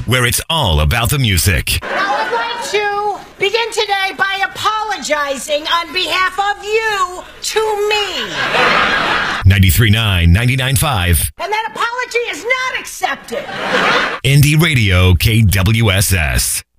where it's all about the music. Now I'd like to begin today by apologizing on behalf of you to me. 93.9, 99.5. And that apology is not accepted. Indie Radio KWSS.